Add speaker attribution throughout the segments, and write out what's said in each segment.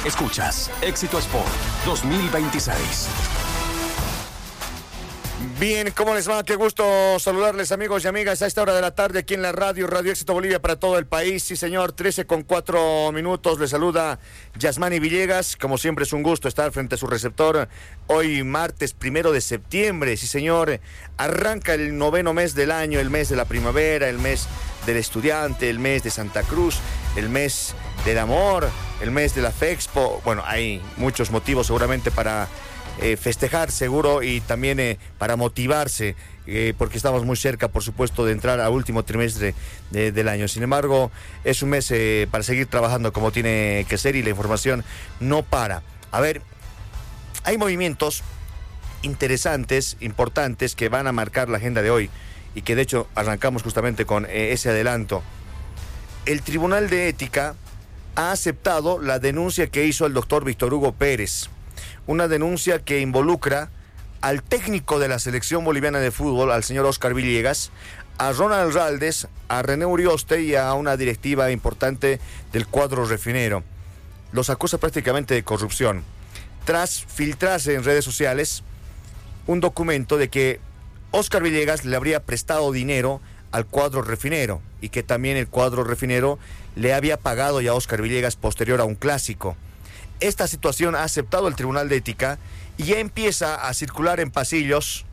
Speaker 1: Escuchas Éxito Sport 2026.
Speaker 2: Bien, ¿cómo les va? Qué gusto saludarles, amigos y amigas, a esta hora de la tarde aquí en la Radio Éxito Bolivia para todo el país. Sí, señor, 13:04. Les saluda Yasmani Villegas. Como siempre es un gusto estar frente a su receptor. Hoy martes 1 de septiembre, sí, señor. Arranca el 9º mes del año, el mes de la primavera, el mes del estudiante, el mes de Santa Cruz, el mes del amor, el mes de la FEXPO. Bueno, hay muchos motivos seguramente para festejar, seguro, y también para motivarse, porque estamos muy cerca, por supuesto, de entrar al último trimestre del año. Sin embargo, es un mes para seguir trabajando como tiene que ser, y la información no para. A ver, hay movimientos interesantes, importantes, que van a marcar la agenda de hoy, y que de hecho arrancamos justamente con ese adelanto. El Tribunal de Ética ha aceptado la denuncia que hizo el doctor Víctor Hugo Pérez. Una denuncia que involucra al técnico de la selección boliviana de fútbol, al señor Oscar Villegas, a Ronald Raldes, a René Urioste y a una directiva importante del cuadro refinero. Los acusa prácticamente de corrupción, tras filtrarse en redes sociales un documento de que Oscar Villegas le habría prestado dinero al cuadro refinero, y que también el cuadro refinero le había pagado ya a Oscar Villegas posterior a un clásico. Esta situación ha aceptado el Tribunal de Ética y ya empieza a circular en pasillos,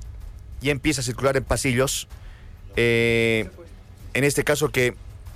Speaker 2: en este caso, que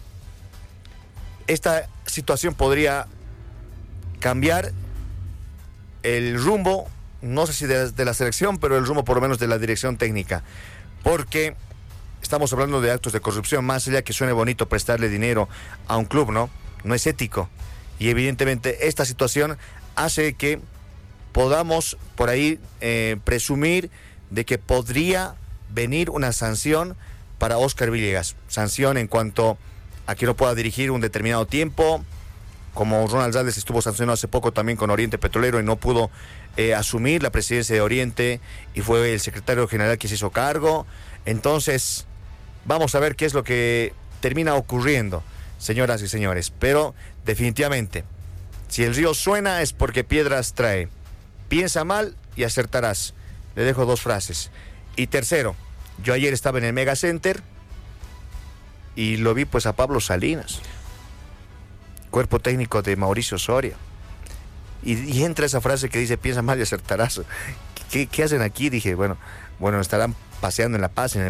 Speaker 2: esta situación podría cambiar el rumbo, no sé si de la selección, pero el rumbo por lo menos de la dirección técnica, porque estamos hablando de actos de corrupción. Más allá que suene bonito prestarle dinero a un club, no es ético. Y evidentemente esta situación hace que podamos por ahí presumir de que podría venir una sanción para Oscar Villegas. Sanción en cuanto a que no pueda dirigir un determinado tiempo, como Ronald Raldes estuvo sancionado hace poco también con Oriente Petrolero y no pudo asumir la presidencia de Oriente, y fue el secretario general que se hizo cargo. Entonces, vamos a ver qué es lo que termina ocurriendo, señoras y señores. Pero definitivamente, si el río suena es porque piedras trae. Piensa mal y acertarás. Le dejo 2 frases. Y tercero, yo ayer estaba en el Mega Center y lo vi pues a Pablo Salinas, cuerpo técnico de Mauricio Soria. Y entra esa frase que dice, piensa mal y acertarás. ¿Qué hacen aquí? Dije, bueno, estarán paseando en La Paz, en el